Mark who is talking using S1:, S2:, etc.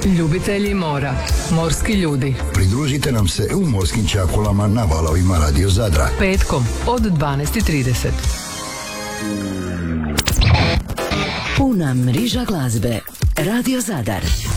S1: Ljubitelji mora, morski ljudi.
S2: Pridružite nam se u morskim čakulama na valovima Radio Zadra.
S1: Petkom od 12:30.
S3: Puna mriža glazbe. Radio Zadar.